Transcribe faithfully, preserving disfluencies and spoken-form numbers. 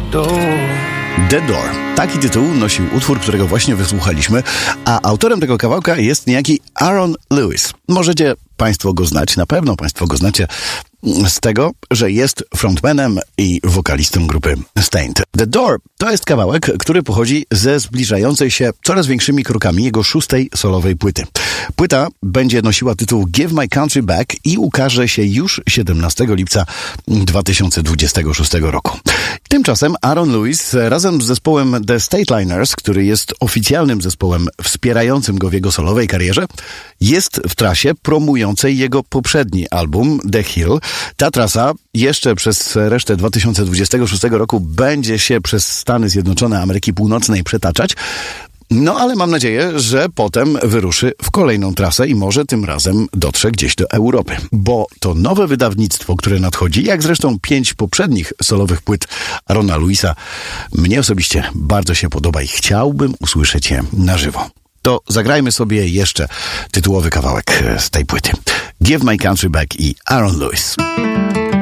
The Door. Taki tytuł nosił utwór, którego właśnie wysłuchaliśmy, a autorem tego kawałka jest niejaki Aaron Lewis. Możecie Państwo go znać, na pewno Państwo go znacie z tego, że jest frontmanem i wokalistą grupy Staind. The Door to jest kawałek, który pochodzi ze zbliżającej się coraz większymi krokami jego szóstej solowej płyty. Płyta będzie nosiła tytuł Give My Country Back i ukaże się już siedemnastego lipca dwa tysiące dwudziestego szóstego roku. Tymczasem Aaron Lewis razem z zespołem The Stateliners, który jest oficjalnym zespołem wspierającym go w jego solowej karierze, jest w trasie promującej jego poprzedni album The Hill. Ta trasa jeszcze przez resztę dwa tysiące dwudziestego szóstego roku będzie się przez Stany Zjednoczone Ameryki Północnej przetaczać. No ale mam nadzieję, że potem wyruszy w kolejną trasę i może tym razem dotrze gdzieś do Europy. Bo to nowe wydawnictwo, które nadchodzi, jak zresztą pięć poprzednich solowych płyt Aarona Lewisa, mnie osobiście bardzo się podoba i chciałbym usłyszeć je na żywo. To zagrajmy sobie jeszcze tytułowy kawałek z tej płyty. Give My Country Back i Aaron Lewis.